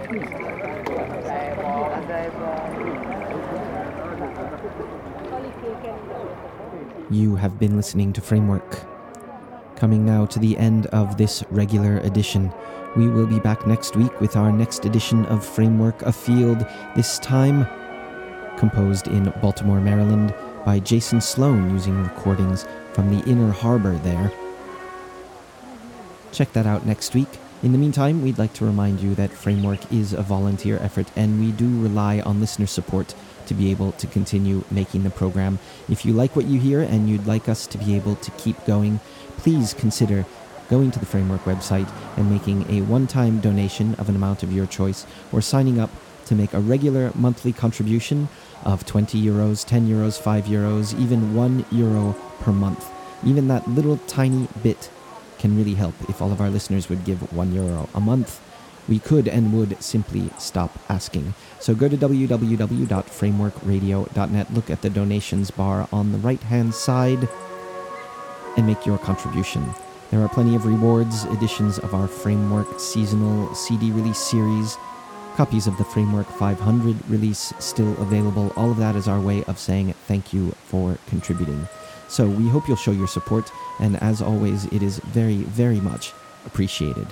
You have been listening to Framework. Coming now to the end of this regular edition. We will be back next week with our next edition of Framework Afield, this time composed in Baltimore, Maryland by Jason Sloan using recordings from the Inner Harbor there. Check that out next week. In the meantime, we'd like to remind you that Framework is a volunteer effort and we do rely on listener support to be able to continue making the program. If you like what you hear and you'd like us to be able to keep going, please consider going to the Framework website and making a one-time donation of an amount of your choice, or signing up to make a regular monthly contribution of 20 euros, 10 euros, 5 euros, even €1 per month. Even that little tiny bit can really help. If all of our listeners would give €1 a month, we could and would simply stop asking. So go to www.frameworkradio.net, look at the donations bar on the right-hand side, and make your contribution. There are plenty of rewards, editions of our Framework seasonal CD release series, copies of the Framework 500 release still available. All of that is our way of saying thank you for contributing. So we hope you'll show your support, and as always, it is very, very much appreciated.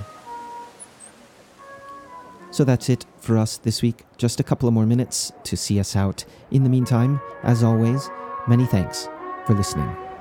So that's it for us this week. Just a couple of more minutes to see us out. In the meantime, as always, many thanks for listening.